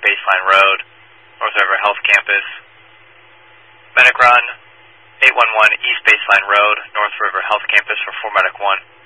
Baseline Road, North River Health Campus. Medic Run, 811 East Baseline Road, North River Health Campus for 4 Medic 1.